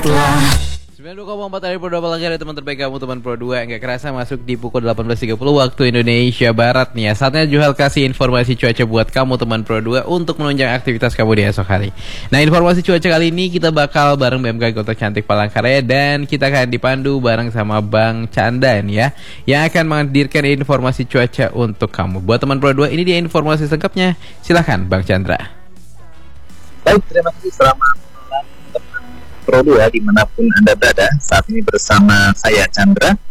92,4 hari Pro 2 lagi ada teman terbaik kamu teman Pro 2. Nggak kerasa masuk di pukul 18.30 waktu Indonesia Barat nih ya. Saatnya Juhal kasih informasi cuaca buat kamu teman Pro 2 untuk menunjang aktivitas kamu di esok hari. Nah, informasi cuaca kali ini kita bakal bareng BMKG Kota Cantik Palangkaraya dan kita akan dipandu bareng sama Bang Canda nih ya, yang akan menghadirkan informasi cuaca untuk kamu. Buat teman Pro 2, ini dia informasi selengkapnya. Silahkan Bang Chandra. Baik, terima kasih. Selamat malam teman Pro 2 dimanapun Anda berada. Saat ini bersama saya Chandra